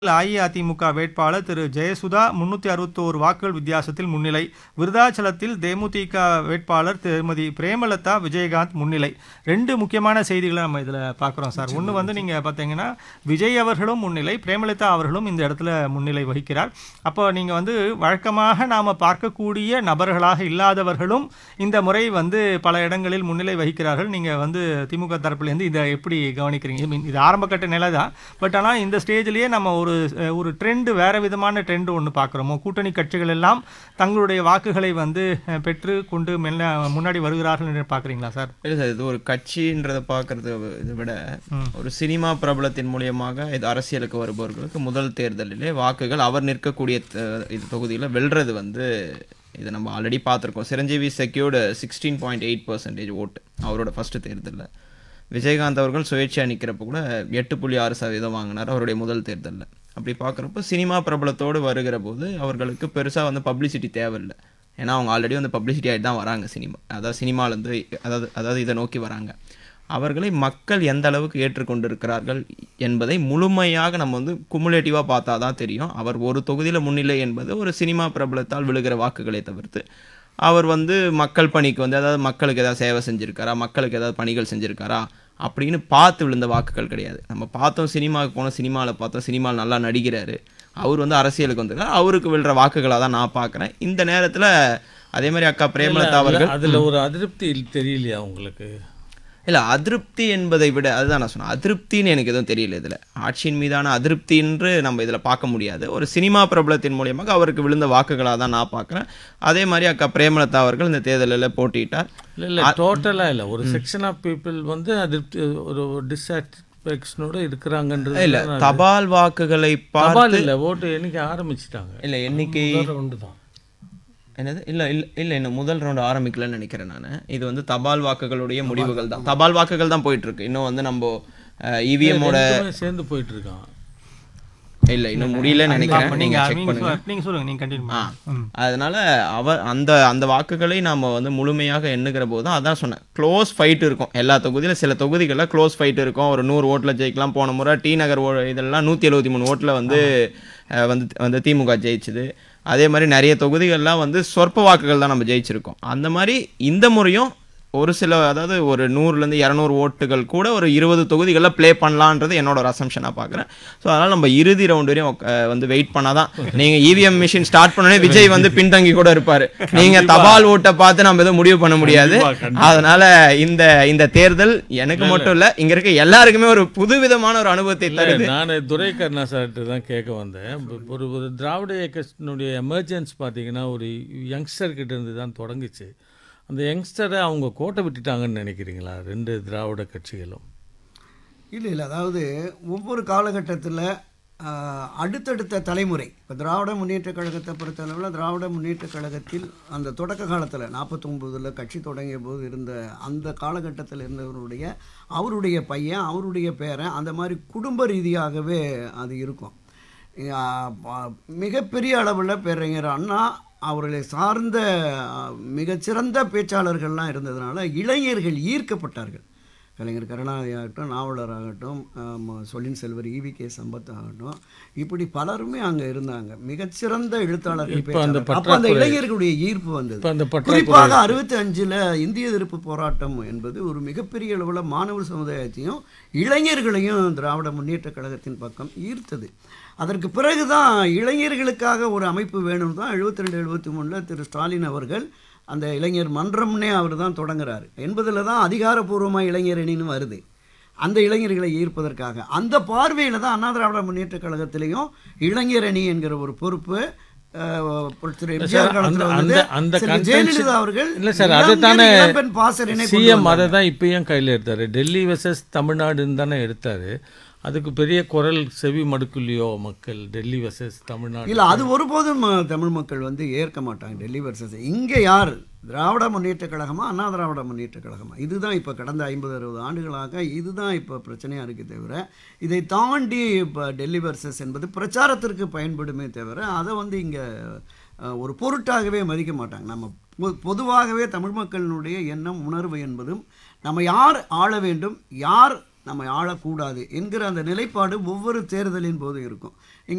அஇஅதிமுக வேட்பாளர் திரு ஜெயசுதா 361 வாக்குகள் வித்தியாசத்தில் முன்னிலை. விருதாச்சலத்தில் தேமுதிக வேட்பாளர் திருமதி பிரேமலதா விஜயகாந்த் முன்னிலை. 2 முக்கியமான செய்திகளை நம்ம இதில் பார்க்குறோம் சார். ஒன்று வந்து நீங்கள் பார்த்தீங்கன்னா விஜய் அவர்களும் முன்னிலை, பிரேமலதா அவர்களும் இந்த இடத்துல முன்னிலை வகிக்கிறார். அப்போ நீங்கள் வந்து வழக்கமாக நாம் பார்க்கக்கூடிய நபர்களாக இல்லாதவர்களும் இந்த முறை வந்து பல இடங்களில் முன்னிலை வகிக்கிறார்கள். நீங்கள் வந்து திமுக தரப்புலேருந்து இதை எப்படி கவனிக்கிறீங்க? இது ஆரம்பக்கட்ட நிலை தான். பட் ஆனால் இந்த ஸ்டேஜ்லேயே நம்ம ஒரு ட்ரெண்ட், வேற விதமான ட்ரெண்ட் ஒன்று பார்க்குறோமோ, கூட்டணி கட்சிகள் எல்லாம் தங்களுடைய வாக்குகளை வந்து பெற்று கொண்டு முன்னாடி வருகிறார்கள் என்று பார்க்குறீங்களா சார்? இல்லை சார், இது ஒரு கட்சின்றதை பார்க்கறத இதை விட ஒரு சினிமா பிரபலத்தின் மூலியமாக இது அரசியலுக்கு வருபவர்களுக்கு முதல் தேர்தலிலே வாக்குகள் அவர் நிற்கக்கூடிய இது தொகுதியில் வெல்றது வந்து இதை நம்ம ஆல்ரெடி பார்த்துருக்கோம். சிரஞ்சீவி செக்யூர்டு 16.8% ஓட்டு அவரோட ஃபர்ஸ்ட் தேர்தலில். விஜயகாந்த் அவர்கள் சுயேட்சையாக நிற்கிறப்ப கூட 8.6% வாங்கினார் அவருடைய முதல் தேர்தலில். அப்படி பார்க்குறப்போ சினிமா பிரபலத்தோடு வருகிற போது அவர்களுக்கு பெருசாக வந்து பப்ளிசிட்டி தேவையில்லை. ஏன்னா அவங்க ஆல்ரெடி வந்து பப்ளிசிட்டி ஆகிட்டு தான் வராங்க. சினிமாலேருந்து அதாவது இதை நோக்கி வராங்க. அவர்களை மக்கள் எந்த அளவுக்கு ஏற்றுக்கொண்டிருக்கிறார்கள் என்பதை முழுமையாக நம்ம வந்து குமுலேட்டிவாக பார்த்தா தான் தெரியும். அவர் ஒரு தொகுதியில் முன்னிலை என்பது ஒரு சினிமா பிரபலத்தால் விழுகிற வாக்குகளை தவிர்த்து அவர் வந்து மக்கள் பணிக்கு வந்து, அதாவது மக்களுக்கு ஏதாவது சேவை செஞ்சுருக்காரா, மக்களுக்கு ஏதாவது பணிகள் செஞ்சுருக்காரா அப்படின்னு பார்த்து விழுந்த வாக்குகள் கிடையாது. நம்ம பார்த்தோம், சினிமாவுக்கு போனோம், சினிமாவில் பார்த்தோம், சினிமாவில் நல்லா நடிக்கிறாரு, அவர் வந்து அரசியலுக்கு வந்திருக்காரு, அவருக்கு விழுற வாக்குகளாக தான் நான் பார்க்குறேன். இந்த நேரத்தில் அதே மாதிரி அக்கா பிரேமலதா அவர்கள் அதில் ஒரு அதிருப்தி தெரியலையா உங்களுக்கு? இல்லை, அதிருப்தி என்பதை விட அதுதான் நான் சொன்னேன், அதிருப்தின்னு எனக்கு எதுவும் தெரியல. இதில் ஆட்சியின் மீதான அதிருப்தி என்று நம்ம இதில் பார்க்க முடியாது. ஒரு சினிமா பிரபலத்தின் மூலியமாக அவருக்கு விழுந்த வாக்குகளாக தான் நான் பார்க்குறேன். அதே மாதிரி அக்கா பிரேமலதா அவர்கள் இந்த தேர்தலில் போட்டியிட்டார். இல்லை டோட்டலாக இல்லை, ஒரு செக்ஷன் ஆஃப் பீப்புள் வந்து அதிருப்தி, ஒரு டிஸ்சாட்டிஸ்ஃபேக்ஷனோட இருக்கிறாங்கன்றது இல்லை. தபால் வாக்குகளை தபால் இல்லை, ஓட்டு எண்ணிக்கை ஆரம்பிச்சிட்டாங்க. இல்லை, எண்ணிக்கை ஒன்று தான். என்னது? இல்லை இல்லை இல்லை இன்னும் முதல் ரவுண்டு ஆரம்பிக்கலன்னு நினைக்கிறேன் நான். இது வந்து தபால் வாக்குகளுடைய முடிவுகள் தான், தபால் வாக்குகள் தான் போயிட்டுருக்கு. இன்னும் வந்து நம்ம இவிஎம்மோட சேர்ந்து போயிட்டு இருக்கான். இல்லை, இன்னும் முடியலன்னு நினைக்கிறேன். நீங்கள் செக் பண்ணுங்க. நீங்கள் சொல்லுங்கள், நீங்கள் கண்டினியூ. அதனால அந்த வாக்குகளை நாம் வந்து முழுமையாக எண்ணுகிற போது தான் அதான் சொன்னேன், க்ளோஸ் ஃபைட் இருக்கும் எல்லா தொகுதியிலும். சில தொகுதிகளில் க்ளோஸ் ஃபைட் இருக்கும், ஒரு 100 ஓட்டில் ஜெயிக்கலாம். போன முறை டி நகர் இதெல்லாம் 173 ஓட்டில் வந்து திமுக ஜெயிச்சுது. அதே மாதிரி நிறைய தொகுதிகள்லாம் வந்து சொற்ப வாக்குகள் தான் நம்ம ஜெயிச்சிருக்கோம். அந்த மாதிரி இந்த முறையும் ஒரு சில, அதாவது ஒரு 100லேருந்து 200 ஓட்டுகள் கூட ஒரு 20 தொகுதிகளில் ப்ளே பண்ணலான்றது என்னோட ஒரு அசம்ஷனாக பார்க்குறேன். ஸோ அதனால் நம்ம இறுதி ரவுண்டு வரையும் வந்து வெயிட் பண்ணாதான். நீங்கள் இவிஎம் மிஷின் ஸ்டார்ட் பண்ணோடனே விஜய் வந்து பின்தங்கி கூட இருப்பார். நீங்கள் தபால் ஓட்டை பார்த்து நம்ம எதுவும் முடிவு பண்ண முடியாது. அதனால் இந்த தேர்தல் எனக்கு மட்டும் இல்லை, இங்கே இருக்க எல்லாருக்குமே ஒரு புதுவிதமான ஒரு அனுபவத்தை தருது. நான் துரை கருணா சார்ட்டு தான் கேட்க வந்தேன். ஒரு திராவிட இயக்கத்தினுடைய எமர்ஜென்ஸ் பார்த்தீங்கன்னா ஒரு யங்ஸ்டர்கிட்ட இருந்து தான் தொடங்குச்சு. அந்த யங்ஸ்டரை அவங்க கோட்டை விட்டுட்டாங்கன்னு நினைக்கிறீங்களா 2 திராவிட கட்சிகளும்? இல்லை, அதாவது ஒவ்வொரு காலகட்டத்தில் அடுத்தடுத்த தலைமுறை, இப்போ திராவிட முன்னேற்றக் கழகத்தை பொறுத்தளவில் திராவிட முன்னேற்றக் கழகத்தில் அந்த தொடக்க காலத்தில் 49 கட்சி தொடங்கிய போது இருந்த அந்த காலகட்டத்தில் இருந்தவருடைய அவருடைய பையன், அவருடைய பேரன், அந்த மாதிரி குடும்ப ரீதியாகவே அது இருக்கும். மிகப்பெரிய அளவில் பேரறிஞர் அண்ணா அவர்களை சார்ந்த மிகச்சிறந்த பேச்சாளர்கள்லாம் இருந்ததுனால இளைஞர்கள் ஈர்க்கப்பட்டார்கள். கலைஞர் கருணாநிதி ஆகட்டும், நாவலராகட்டும், சொல்லின் செல்வர் இவிகே சம்பத் ஆகட்டும், இப்படி பலருமே அங்கே இருந்தாங்க, மிகச்சிறந்த எழுத்தாளர்கள், பேச்சாளர்கள். அப்போ அந்த இளைஞர்களுடைய ஈர்ப்பு வந்தது. குறிப்பாக 65 இந்திய எதிர்ப்பு போராட்டம் என்பது ஒரு மிகப்பெரிய அளவில் மாணவர் சமுதாயத்தையும் இளைஞர்களையும் திராவிட முன்னேற்ற கழகத்தின் பக்கம் ஈர்த்தது. அதற்கு பிறகு தான் இளைஞர்களுக்காக ஒரு அமைப்பு வேணும் தான் 72-73 திரு ஸ்டாலின் அவர்கள் அந்த இளைஞர் மன்றம்னே அவர் தான் தொடங்குறாரு. 80 தான் அதிகாரப்பூர்வமாக இளைஞர் அணின்னு வருது. அந்த இளைஞர்களை ஈர்ப்பதற்காக அந்த பார்வையில் தான் அண்ணா திராவிட முன்னேற்ற கழகத்திலையும் இளைஞர் அணி என்கிற ஒரு பொறுப்பு ஜெயலலிதா அவர்கள் சிஎம் அதை தான் இப்பயும் கையில் எடுத்தாரு. டெல்லி வெர்சஸ் தமிழ்நாடுன்னு தானே எடுத்தாரு. அதுக்கு பெரிய குரல் செவி மடுக்கலையோ மக்கள், டெல்லி வெர்சஸ் தமிழ்நாடு? இல்லை, அது ஒருபோதும் தமிழ் மக்கள் வந்து ஏற்க மாட்டாங்க. டெல்லி வெர்சஸ் இங்கே யார், திராவிட முன்னேற்ற கழகமா அண்ணா திராவிட முன்னேற்ற கழகமா? இதுதான் இப்போ கடந்த 50-60 ஆண்டுகளாக இதுதான் இப்போ பிரச்சனையாக இருக்கே தவிர, இதை தாண்டி இப்போ டெல்லி வெர்சஸ் என்பது பிரச்சாரத்திற்கு பயன்படுமே தவிர அதை வந்து இங்கே ஒரு பொருட்டாகவே மதிக்க மாட்டாங்க. நம்ம பொதுவாகவே தமிழ் மக்களினுடைய எண்ணம், உணர்வு என்பதும் நம்ம யார் ஆள வேண்டும், யார் நம்மை ஆளக்கூடாது என்கிற அந்த நிலைப்பாடு ஒவ்வொரு தேர்தலின் போது இருக்கும்.